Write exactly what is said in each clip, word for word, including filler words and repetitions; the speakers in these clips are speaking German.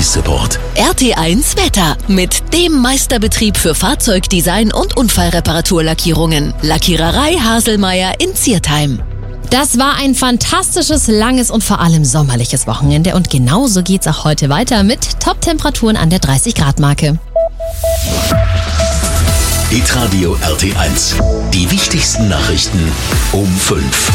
Service Support. R T eins Wetter mit dem Meisterbetrieb für Fahrzeugdesign und Unfallreparaturlackierungen. Lackiererei Haselmeier in Ziertheim. Das war ein fantastisches, langes und vor allem sommerliches Wochenende und genauso geht's auch heute weiter mit Top-Temperaturen an der dreißig Grad Marke. Hitradio R T eins. Die wichtigsten Nachrichten um fünf.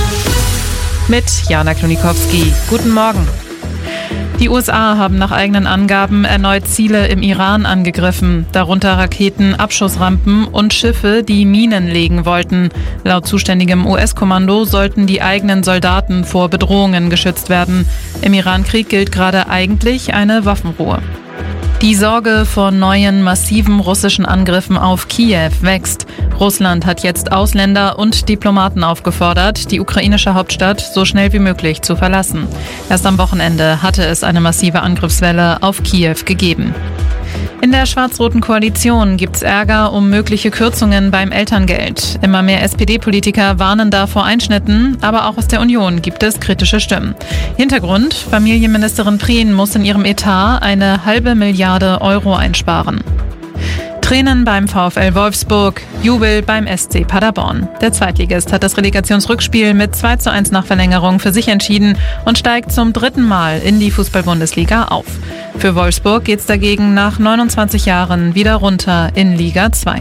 Mit Jana Klonikowski. Guten Morgen. Die U S A haben nach eigenen Angaben erneut Ziele im Iran angegriffen, darunter Raketen, Abschussrampen und Schiffe, die Minen legen wollten. Laut zuständigem U S-Kommando sollten die eigenen Soldaten vor Bedrohungen geschützt werden. Im Iran-Krieg gilt gerade eigentlich eine Waffenruhe. Die Sorge vor neuen massiven russischen Angriffen auf Kiew wächst. Russland hat jetzt Ausländer und Diplomaten aufgefordert, die ukrainische Hauptstadt so schnell wie möglich zu verlassen. Erst am Wochenende hatte es eine massive Angriffswelle auf Kiew gegeben. In der schwarz-roten Koalition gibt's Ärger um mögliche Kürzungen beim Elterngeld. Immer mehr S P D-Politiker warnen da vor Einschnitten, aber auch aus der Union gibt es kritische Stimmen. Hintergrund: Familienministerin Prien muss in ihrem Etat eine halbe Milliarde Euro einsparen. Tränen beim VfL Wolfsburg, Jubel beim S C Paderborn. Der Zweitligist hat das Relegationsrückspiel mit zwei zu eins nach Verlängerung für sich entschieden und steigt zum dritten Mal in die Fußball-Bundesliga auf. Für Wolfsburg geht's dagegen nach neunundzwanzig Jahren wieder runter in Liga zwei.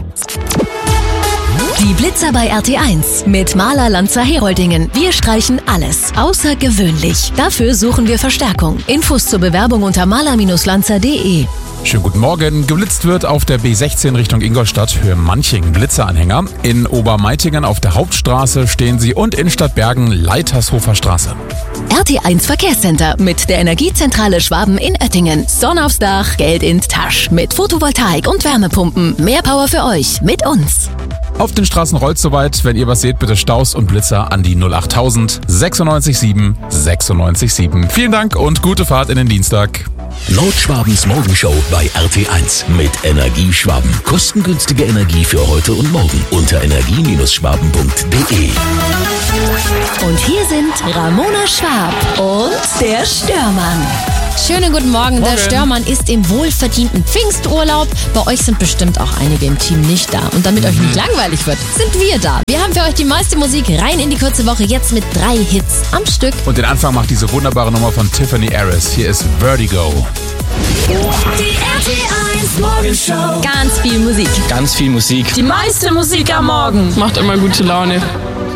Die Blitzer bei R T eins mit Maler Lanzer Heroldingen. Wir streichen alles außergewöhnlich. Dafür suchen wir Verstärkung. Infos zur Bewerbung unter maler Lanzer punkt de. Schönen guten Morgen. Geblitzt wird auf der B sechzehn Richtung Ingolstadt, Höhe Manching, Blitzeranhänger. In Obermeitingen auf der Hauptstraße stehen sie und in Stadtbergen Leitershofer Straße. R T eins Verkehrscenter mit der Energiezentrale Schwaben in Oettingen. Sonne aufs Dach, Geld in Tasch. Mit Photovoltaik und Wärmepumpen. Mehr Power für euch mit uns. Auf den Straßen rollt soweit. Wenn ihr was seht, bitte Staus und Blitzer an die null achttausend sechsundneunzig sieben sechsundneunzig sieben. Vielen Dank und gute Fahrt in den Dienstag. Nordschwabens Morgenshow bei R T eins mit Energie Schwaben. Kostengünstige Energie für heute und morgen unter energie schwaben punkt de. Und hier sind Ramona Schwab und der Störmann. Schönen guten Morgen. Morgen. Der Störmann ist im wohlverdienten Pfingsturlaub. Bei euch sind bestimmt auch einige im Team nicht da. Und damit euch nicht langweilig wird, sind wir da. Wir haben für euch die meiste Musik rein in die kurze Woche, jetzt mit drei Hits am Stück. Und den Anfang macht diese wunderbare Nummer von Tiffany Harris. Hier ist Vertigo. Die R T eins Morgenshow. Ganz viel Musik. Ganz viel Musik. Die meiste Musik am Morgen. Macht immer gute Laune.